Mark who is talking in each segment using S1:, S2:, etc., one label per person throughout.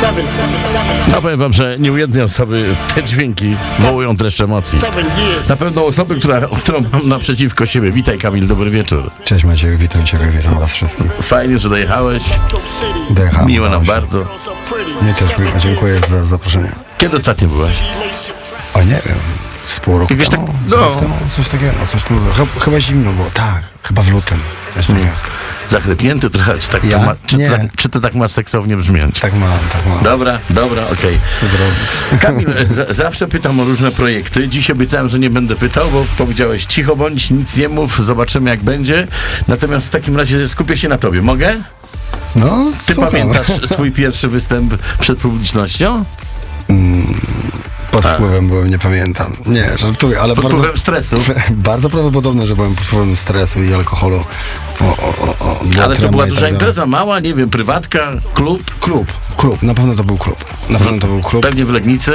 S1: No powiem wam, że nie u jednej osoby te dźwięki wołują dreszcz emocji. Na pewno osoby, którą mam naprzeciwko siebie. Witaj, Kamil, dobry wieczór.
S2: Cześć Maciek, witam Ciebie, witam Was wszystkich.
S1: Fajnie, że dojechałeś.
S2: Dojechałem.
S1: Miło nam bardzo.
S2: Mnie też miło, dziękuję za zaproszenie.
S1: Kiedy ostatnio byłeś?
S2: O nie wiem, z pół roku
S1: Jakoś
S2: temu,
S1: tak-
S2: z rok temu, coś takiego, coś tam, chyba zimno było, tak, chyba w lutym, coś takiego.
S1: Zachrypnięty trochę? Czy, tak
S2: Ja?
S1: to,
S2: Nie.
S1: czy to tak masz seksownie brzmieć?
S2: Tak mam.
S1: Dobra, okej.
S2: Co zrobić?
S1: Kamil, zawsze pytam o różne projekty. Dziś obiecałem, że nie będę pytał, bo powiedziałeś cicho bądź, nic nie mów, zobaczymy jak będzie. Natomiast w takim razie skupię się na tobie. Mogę?
S2: No,
S1: Ty
S2: słucham.
S1: pamiętasz swój pierwszy występ przed publicznością?
S2: Pod wpływem byłem, nie pamiętam. Nie, żartuję, ale
S1: Pod wpływem stresu.
S2: bardzo prawdopodobne, że byłem pod wpływem stresu i alkoholu.
S1: Ale to była
S2: i tak
S1: duża
S2: dalej.
S1: impreza, mała, nie wiem, prywatka, klub?
S2: Klub, na pewno to był klub.
S1: Pewnie w Legnicy?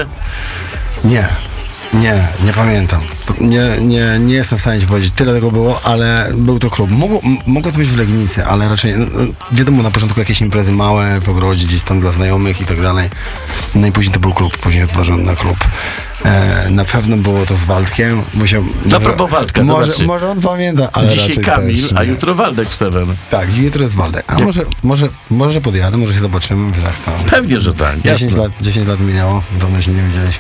S2: Nie pamiętam. Nie jestem w stanie ci powiedzieć. Tyle tego było, ale był to klub. Mogło to być w Legnicy, ale raczej, wiadomo, na początku jakieś imprezy małe w ogrodzie, gdzieś tam dla znajomych i tak dalej. No i później to był klub, później otworzyłem na klub. Na pewno było to z Waldkiem.
S1: A propos Waldka, zobaczcie.
S2: może on pamięta, ale
S1: Dzisiaj
S2: raczej
S1: Kamil,
S2: też,
S1: a
S2: nie.
S1: jutro Waldek w Seven.
S2: Tak, jutro jest Waldek. A może podjadę, może się zobaczymy, wiesz jak to.
S1: Pewnie, że tak, jasne.
S2: 10 lat minęło, dawno się nie widzieliśmy.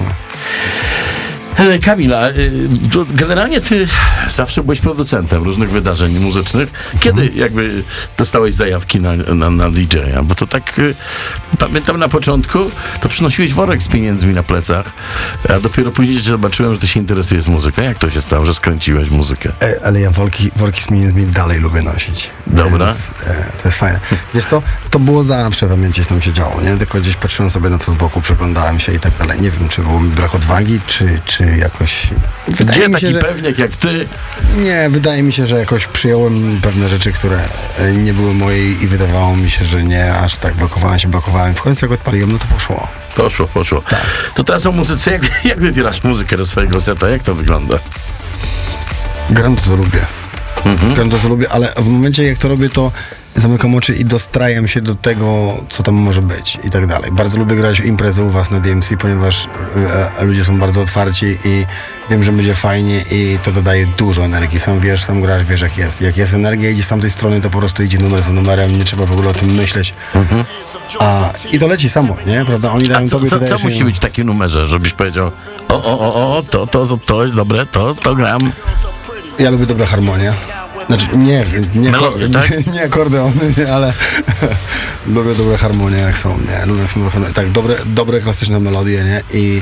S1: Kamila, generalnie ty zawsze byłeś producentem różnych wydarzeń muzycznych. Kiedy jakby dostałeś zajawki na DJ-a? Bo to tak, pamiętam na początku, to przynosiłeś worek z pieniędzmi na plecach, a dopiero później zobaczyłem, że ty się interesujesz muzyką. Jak to się stało, że skręciłeś muzykę?
S2: Ale ja worki z pieniędzmi dalej lubię nosić.
S1: Dobra.
S2: Więc, to jest fajne. Wiesz co, to było zawsze we mnie gdzieś tam się działo, nie? Tylko gdzieś patrzyłem sobie na to z boku, przeglądałem się i tak dalej. Nie wiem, czy było mi brak odwagi, czy jakoś...
S1: Gdzie taki pewniak jak ty?
S2: Nie, wydaje mi się, że jakoś przyjąłem pewne rzeczy, które nie były moje i wydawało mi się, że nie, aż tak blokowałem. W końcu jak odpaliłem, no to poszło.
S1: Poszło.
S2: Tak.
S1: To teraz o muzyce. Jak wybierasz muzykę do swojego seta? Jak to wygląda?
S2: Gram to, co lubię. Gram to, co lubię, ale w momencie, jak to robię, to zamykam oczy i dostrajam się do tego, co tam może być i tak dalej. Bardzo lubię grać imprezy u was na DMC, ponieważ ludzie są bardzo otwarci i wiem, że będzie fajnie i to dodaje dużo energii. Sam wiesz, sam grasz, wiesz jak jest. Jak jest energia, idzie z tamtej strony, to po prostu idzie numer za numerem, nie trzeba w ogóle o tym myśleć. I to leci samo, nie? Prawda? Oni dają tobie,
S1: Co musi być w takim numerze, żebyś powiedział to jest dobre, to gram.
S2: Ja lubię dobre harmonie. Znaczy,
S1: Melodię, tak?
S2: nie akordeony, ale lubię dobre harmonie, jak są, nie? Lubię, jak są dobre harmonie. Tak, dobre klasyczne melodie, nie? I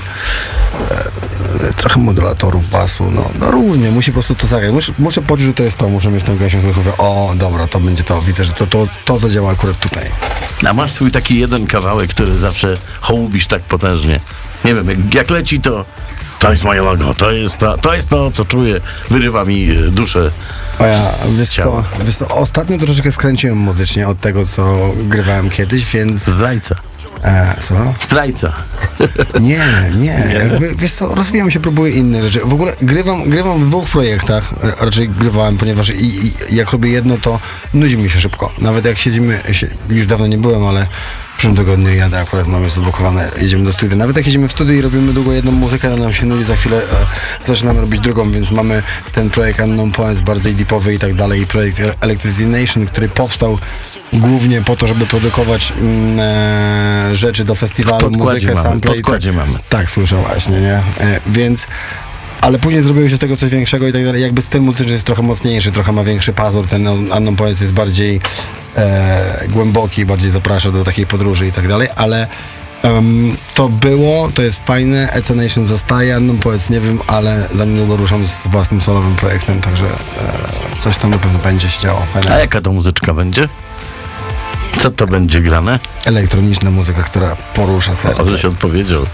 S2: trochę modulatorów basu, no różnie, musi po prostu to zagrać. Muszę poczuć, że to jest to, muszę mieć tę gęsią słuchawkę. O, dobra, to będzie to. Widzę, że to zadziała akurat tutaj.
S1: A masz swój taki jeden kawałek, który zawsze hołubisz tak potężnie. Nie wiem, jak leci to jest moje logo, to jest to, co czuję, wyrywa mi duszę.
S2: A ja, wiesz co, ostatnio troszeczkę skręciłem muzycznie od tego, co grywałem kiedyś, więc...
S1: Zdrajca.
S2: Co?
S1: Zdrajca.
S2: Nie. Jakby, wiesz co, rozwijam się, próbuję inne rzeczy. W ogóle grywam w dwóch projektach, raczej grywałem, ponieważ jak robię jedno, to nudzi mi się szybko. Nawet jak siedzimy, już dawno nie byłem, ale w przyszłym tygodniu jadę, akurat mam już zablokowane, jedziemy do studia. Nawet jak jedziemy w studiu i robimy długo jedną muzykę, to nam się nudzi, za chwilę zaczynamy robić drugą, więc mamy ten projekt Unknown Points, bardzo deepowy i tak dalej, i projekt Electricity Nation, który powstał głównie po to, żeby produkować rzeczy do festiwalu, muzykę, sample.
S1: Podkładzie mamy.
S2: Tak, słyszę właśnie, nie? Więc... Ale później zrobiło się z tego coś większego i tak dalej. Jakby styl muzyczny jest trochę mocniejszy, trochę ma większy pazur, ten Unknown Points jest bardziej głęboki, bardziej zaprasza do takiej podróży i tak dalej, ale to jest fajne, EC Nation zostaje, Unknown Points nie wiem, ale za niedługo ruszam z własnym solowym projektem, także coś tam na pewno będzie się działo. Fajne.
S1: A jaka to muzyczka będzie? Co to będzie grane?
S2: Elektroniczna muzyka, która porusza serce.
S1: O, żeś odpowiedział.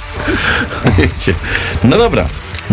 S1: No dobra.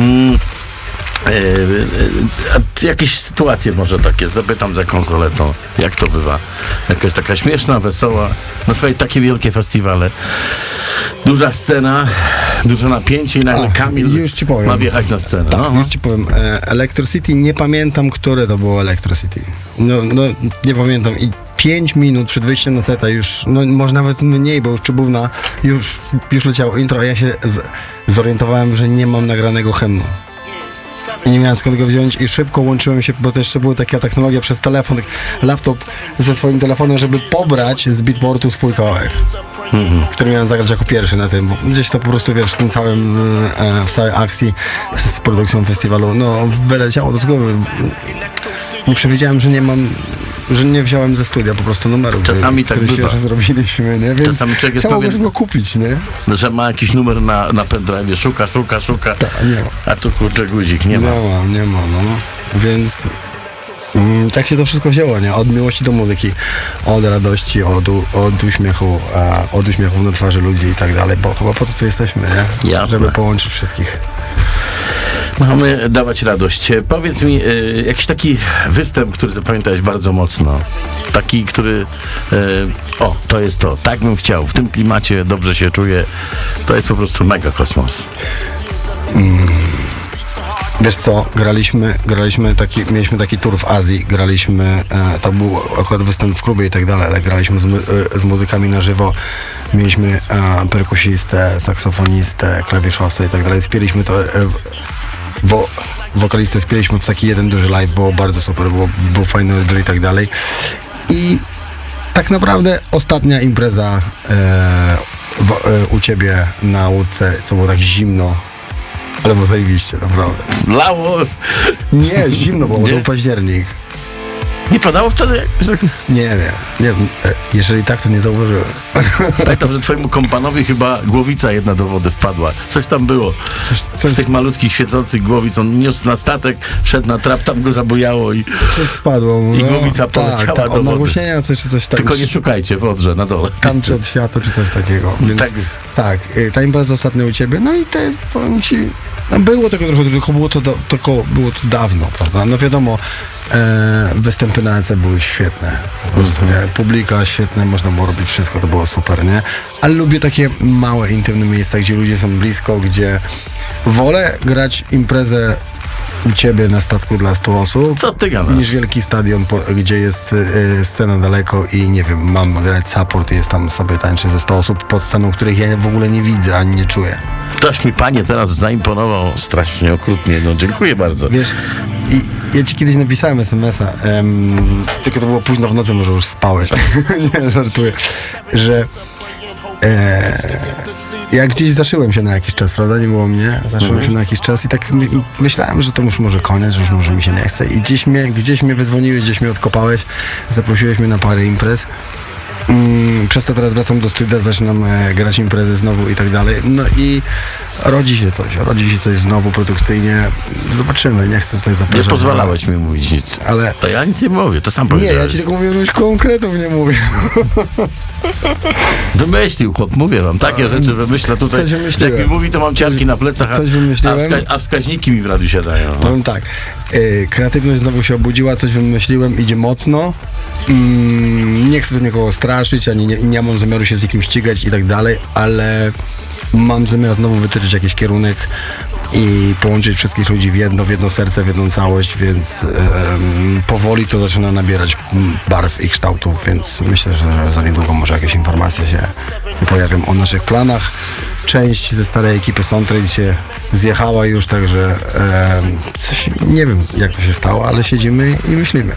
S1: A jakieś sytuacje może takie, zapytam za konsoletą, jak to bywa? Jakaś taka śmieszna, wesoła, no słuchaj, takie wielkie festiwale, duża scena, duże napięcie i nagle Kamil
S2: już ci powiem.
S1: ma wjechać na scenę.
S2: Tak, już ci powiem, Electrocity, nie pamiętam, które to było Electrocity. No nie pamiętam i 5 minut przed wyjściem na seta już, no może nawet mniej, bo już czubówna, już leciało intro, a ja się zorientowałem, że nie mam nagranego hymnu. I nie miałem skąd go wziąć i szybko łączyłem się, bo to jeszcze była taka technologia przez telefon, laptop ze swoim telefonem, żeby pobrać z beatportu swój kawałek, który miałem zagrać jako pierwszy na tym, bo gdzieś to po prostu, wiesz, w całej akcji z produkcją festiwalu, no wyleciało do głowy. Nie przewidziałem, że nie wziąłem ze studia po prostu numeru,
S1: Czasami tak
S2: który
S1: bywa.
S2: się zrobiliśmy, nie? Więc
S1: Czasami człowiek jest
S2: chciałem
S1: pewien,
S2: go kupić, nie?
S1: że ma jakiś numer na pendrive, szuka,
S2: Nie ma.
S1: a tu kurczę guzik, nie ma.
S2: Nie ma, no. Więc tak się to wszystko wzięło, nie? Od miłości do muzyki, od radości, od uśmiechu na twarzy ludzi i tak dalej, bo chyba po to tu jesteśmy, nie?
S1: Jasne.
S2: Żeby połączyć wszystkich.
S1: Mamy dawać radość. Powiedz mi, jakiś taki występ, który zapamiętałeś bardzo mocno. Taki, który... to jest to. Tak bym chciał. W tym klimacie dobrze się czuję. To jest po prostu mega kosmos.
S2: Wiesz co, mieliśmy taki tour w Azji, to był akurat występ w klubie i tak dalej, ale graliśmy z muzykami na żywo, mieliśmy perkusistę, saksofonistę, klawiszowca i tak dalej, spieliśmy to, wokalistę spieliśmy w taki jeden duży live, było bardzo super, był fajny odbiór i tak dalej. I tak naprawdę ostatnia impreza u ciebie na łódce, co było tak zimno, ale było zajebiście, naprawdę.
S1: Lało!
S2: Nie, zimno było, to był październik.
S1: Nie padało wtedy?
S2: Nie wiem, jeżeli tak, to nie zauważyłem.
S1: Pamiętam, że twojemu kompanowi chyba głowica jedna do wody wpadła. Coś tam było.
S2: Coś
S1: Z tych malutkich, świecących głowic. On niósł na statek, wszedł na trap, tam go zabujało i
S2: spadło mu.
S1: I głowica poleciała do wody.
S2: Od nagłośnienia coś tak.
S1: tylko nie szukajcie w Odrze na dole.
S2: Tam czy od świata, czy coś takiego. Więc tak, ta impreza ostatnia u ciebie, no i powiem ci, no było tego trochę, tylko było to dawno, prawda? No wiadomo, występy na EC były świetne, po prostu, nie? Publika świetne, można było robić wszystko, to było super, nie? Ale lubię takie małe, intymne miejsca, gdzie ludzie są blisko, gdzie wolę grać imprezę u ciebie na statku dla 100 osób,
S1: Co ty gadasz?
S2: niż wielki stadion, gdzie jest scena daleko i nie wiem, mam grać support i jest tam sobie tańczy ze 100 osób pod sceną, których ja w ogóle nie widzę, ani nie czuję.
S1: Ktoś mi, panie, teraz zaimponował strasznie okrutnie. No dziękuję bardzo.
S2: Wiesz, i ja ci kiedyś napisałem SMS-a, tylko to było późno w nocy, może już spałeś. Nie, żartuję, że ja gdzieś zaszyłem się na jakiś czas, prawda? Nie było mnie, zaszyłem się na jakiś czas i tak myślałem, że to już może koniec, że już może mi się nie chce i gdzieś mnie wydzwoniłeś, gdzieś mnie odkopałeś, zaprosiłeś mnie na parę imprez. Przez to teraz wracam do studia, zaczynam grać imprezy znowu i tak dalej. No i rodzi się coś znowu produkcyjnie. Zobaczymy, nie chcę tutaj zapraszać.
S1: Nie pozwalałeś mi mówić nic.
S2: Ale
S1: to ja nic nie mówię, to sam
S2: nie,
S1: powiedziałeś.
S2: ja ci tylko mówię, żebyś konkretów nie mówił.
S1: Wymyślił chłop, mówię wam, takie rzeczy wymyśla tutaj.
S2: Coś wymyśliłem.
S1: Jak mi mówi, to mam ciarki na plecach,
S2: Coś wymyśliłem.
S1: a wskaźniki mi w radiu siadają. No.
S2: Powiem tak, kreatywność znowu się obudziła, coś wymyśliłem, idzie mocno. Nie chcę tu nikogo straszyć, ani nie mam zamiaru się z nikim ścigać i tak dalej, ale mam zamiar znowu wytyczyć jakiś kierunek i połączyć wszystkich ludzi w jedno serce, w jedną całość, więc powoli to zaczyna nabierać barw i kształtów, więc myślę, że za niedługo może jakieś informacje się pojawią o naszych planach. Część ze starej ekipy Soundtrade się zjechała już, także nie wiem, jak to się stało, ale siedzimy i myślimy.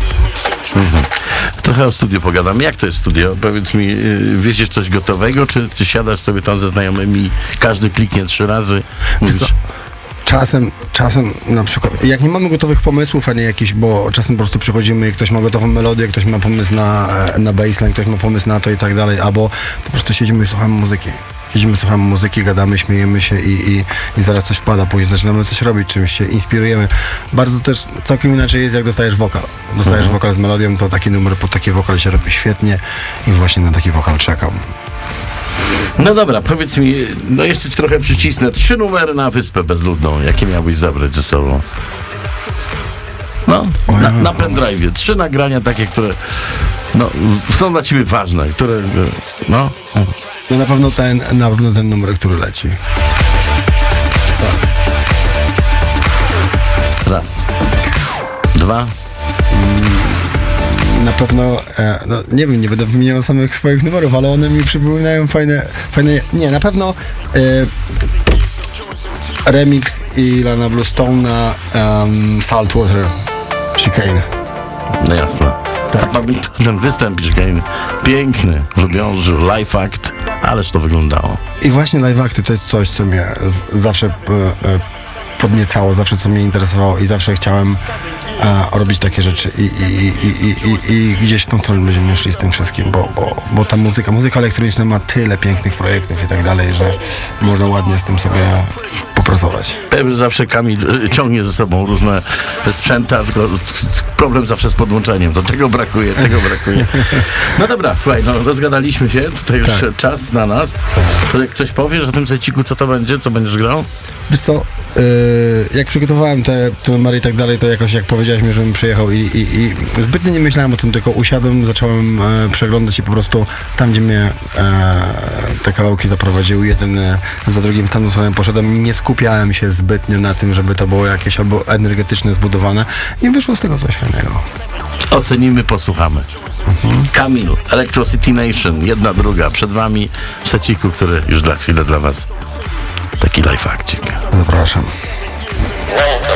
S1: Trochę o studiu pogadam. Jak to jest studio? Powiedz mi, wieziesz coś gotowego, czy siadasz sobie tam ze znajomymi, każdy kliknie 3 razy? Mówisz,
S2: Czasem na przykład, jak nie mamy gotowych pomysłów, a nie jakiś, bo czasem po prostu przychodzimy i ktoś ma gotową melodię, ktoś ma pomysł na bassline, ktoś ma pomysł na to i tak dalej, albo po prostu siedzimy i słuchamy muzyki. Słuchamy muzyki, gadamy, śmiejemy się i zaraz coś wpada, później zaczynamy coś robić, czymś się inspirujemy. Bardzo też całkiem inaczej jest, jak dostajesz wokal. Dostajesz wokal z melodią, to taki numer pod taki wokal się robi świetnie i właśnie na taki wokal czekam.
S1: No dobra, powiedz mi, no jeszcze ci trochę przycisnę. 3 numery na Wyspę Bezludną. Jakie miałbyś zabrać ze sobą? No, na pendrive'ie. 3 nagrania takie, które są dla ciebie ważne, które,
S2: No na pewno ten numer, który leci.
S1: Raz. 2.
S2: Na pewno, no nie wiem, nie będę wymieniał samych swoich numerów, ale one mi przypominają fajne, nie, na pewno remix Ilana Bluestone na Saltwater Chicane.
S1: No jasne.
S2: Tak.
S1: A pamiętam ten występ Chicane, piękny, w Lubiążu, live act, ależ to wyglądało.
S2: I właśnie live acty to jest coś, co mnie zawsze podniecało, zawsze co mnie interesowało i zawsze chciałem robić takie rzeczy i gdzieś w tą stronę będziemy szli z tym wszystkim, bo ta muzyka elektroniczna ma tyle pięknych projektów i tak dalej, że można ładnie z tym sobie popracować.
S1: Zawsze Kamil ciągnie ze sobą różne sprzęta, tylko problem zawsze z podłączeniem. To tego brakuje. No dobra, słuchaj, no rozgadaliśmy się, tutaj już czas na nas. To jak coś powiesz o tym seciku, co to będzie, co będziesz grał?
S2: Wiesz co, jak przygotowałem te numery i tak dalej, to jakoś jak powiedziałeś mi, żebym przyjechał i zbytnio nie myślałem o tym, tylko usiadłem, zacząłem przeglądać i po prostu tam, gdzie mnie te kawałki zaprowadziły, jeden za drugim w tamtą stronę poszedłem, nie skupiałem się zbytnio na tym, żeby to było jakieś albo energetyczne, zbudowane i wyszło z tego coś fajnego.
S1: Ocenimy, posłuchamy. Kamil, Electro City Nation, jedna, druga, przed wami w seciku, który już za chwilę dla was taki live akcik.
S2: Zapraszam.
S3: Wow.